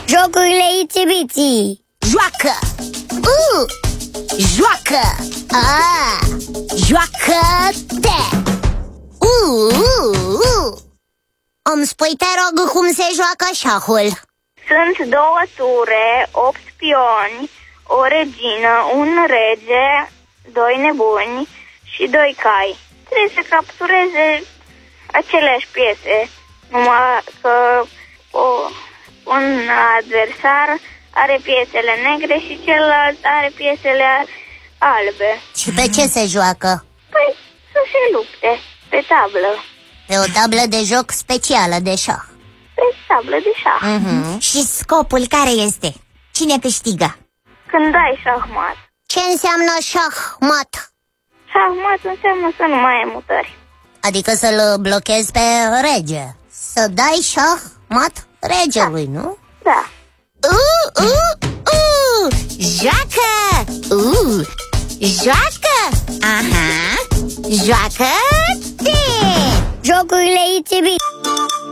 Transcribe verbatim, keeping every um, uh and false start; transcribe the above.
Jocurile Itsy-Bitsy. Joacă! Uh! Joacă! Ah! Joacă-te! Uh, uh, uh. Îmi spui, te rog, cum se joacă șahul? Sunt două ture, opt pioni, o regină, un rege, doi nebuni și doi cai. Trebuie să captureze aceleași piese, numai că o, un adversar are piesele negre și celălalt are piesele albe. Și pe ce se joacă? Păi să se lupte pe tablă. Pe o tablă de joc specială de șah. Pe tablă de șah. Mm-hmm. Și scopul care este? Cine câștigă? Când dai șahmat. Ce înseamnă șahmat? Șahmat înseamnă să nu mai ai mutări. Adică să-l blochezi pe rege. Să dai șahmat regelui, da. Nu? Da. Uh, uh, uh! Joacă! Uh! Joacă! Aha! Joacă-te! Jocurile Itsy-Bitsy.